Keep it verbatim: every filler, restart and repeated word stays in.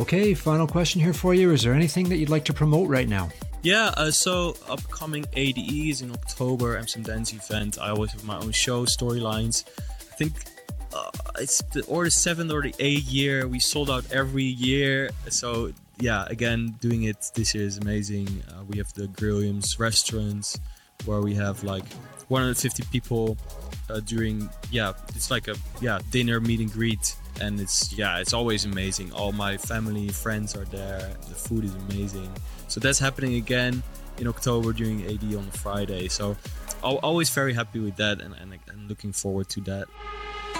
Okay, final question here for you. Is there anything that you'd like to promote right now? Yeah, uh, so upcoming A D Es in October, Amsterdam Dance Event. I always have my own show, Storylines. I think uh, it's the, or the seventh or the eighth year. We sold out every year. So yeah, again, doing it this year is amazing. Uh, we have the Grilliams restaurants where we have like one hundred fifty people uh, during, yeah, it's like a yeah dinner meet and greet. And it's, yeah, it's always amazing. All my family, friends are there. The food is amazing. So that's happening again in October during A D on Friday. So I'm always very happy with that and, and, and looking forward to that.